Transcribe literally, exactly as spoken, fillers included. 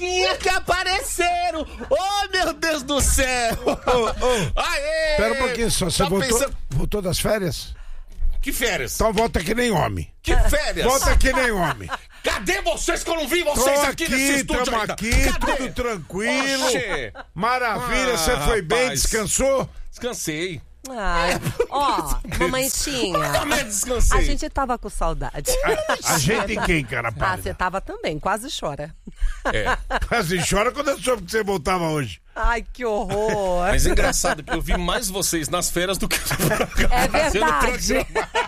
Chiquinha que apareceram! Oh, meu Deus do céu! Ô, ô, Aê! pera um pouquinho só, você Tá voltou, pensando- voltou das férias? Que férias? Então volta que nem homem. Que férias? Volta que nem homem. Cadê vocês que eu não vi Tô vocês aqui, aqui, nesse estúdio tamo ainda? aqui, Cadê? tudo tranquilo. Oxê. Maravilha, Ah, você foi bem, rapaz. descansou? Descansei. Ai, ó, mamãezinha. Também descansei. A gente tava com saudade. A gente quem, cara? Ah, pálida? você tava também, quase chora. É. Quase chora quando eu soube que você voltava hoje. Ai, que horror. Mas é engraçado que eu vi mais vocês nas férias do que no programa. É fazendo verdade. programa.